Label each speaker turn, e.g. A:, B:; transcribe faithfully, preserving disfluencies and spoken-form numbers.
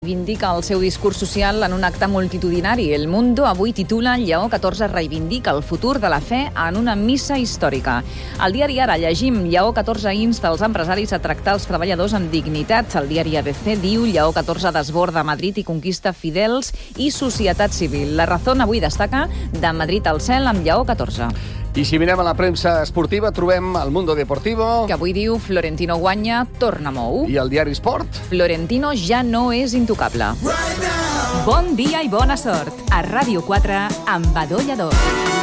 A: reivindica el seu discurs social en un acte multitudinari. El Mundo avui titula Lleó catorze reivindica el futur de la fe en una missa històrica. Al diari Ara llegim Lleó catorze insta els empresaris a tractar els treballadors amb dignitat. El diari A B C diu Lleó catorze desborda Madrid i conquista fidels i societat civil. La Razón avui destaca de Madrid al cel amb Lleó catorze.
B: I si mirem a la premsa esportiva, trobem el Mundo Deportivo,
A: que avui diu Florentino guanya, torna mou.
B: I el diari Sport.
A: Florentino ja no és intocable.
C: Bon dia i bona sort. A Ràdio quatre, amb Badó Lledó.